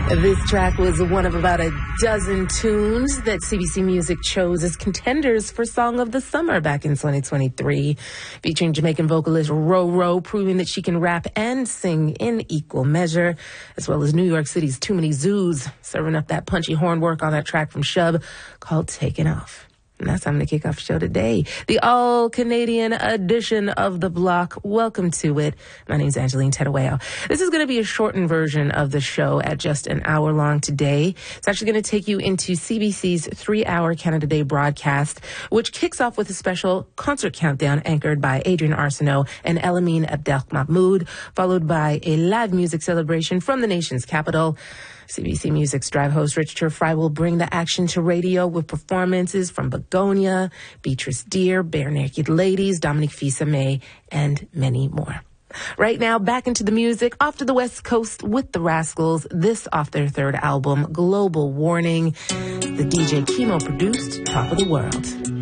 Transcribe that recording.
This track was one of about a dozen tunes that CBC Music chose as contenders for Song of the Summer back in 2023, featuring Jamaican vocalist Roro, proving that she can rap and sing in equal measure, as well as New York City's Too Many Zoos, serving up that punchy horn work on that track from Shub called Taking Off. And that's time to kick off the show today. The all-Canadian edition of The Block. Welcome to it. My name's Angeline Terueo. This is going to be a shortened version of the show at just an hour long today. It's actually going to take you into CBC's 3-hour Canada Day broadcast, which kicks off with a special concert countdown anchored by Adrian Arsenault and Elamine Abdelmahmoud, followed by a live music celebration from the nation's capital. CBC Music's Drive host Rich Turfry will bring the action to radio with performances from Begonia, Beatrice Deer, Bare Naked Ladies, Dominique Fils-Aimé, and many more. Right now, back into the music, off to the West Coast with the Rascals, this off their third album, Global Warning. The DJ Chemo produced Top of the World.